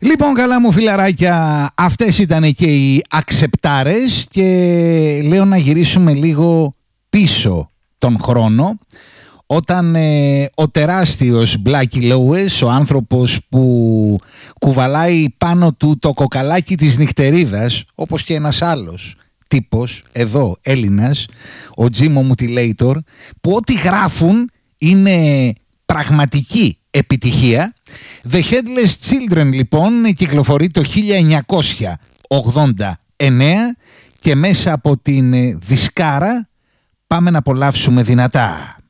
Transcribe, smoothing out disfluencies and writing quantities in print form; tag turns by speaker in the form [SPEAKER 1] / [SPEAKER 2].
[SPEAKER 1] Λοιπόν, καλά μου φιλαράκια, αυτές ήταν και οι αξεπτάρες και λέω να γυρίσουμε λίγο πίσω τον χρόνο, όταν ο τεράστιος Blackie Lawless, ο άνθρωπος που κουβαλάει πάνω του το κοκαλάκι της νυχτερίδας, όπως και ένας άλλος τύπος εδώ Έλληνας, ο Jimo Mutilator, που ό,τι γράφουν είναι πραγματική επιτυχία. The Headless Children λοιπόν κυκλοφορεί το 1989 και μέσα από την δισκάρα πάμε να απολαύσουμε δυνατά.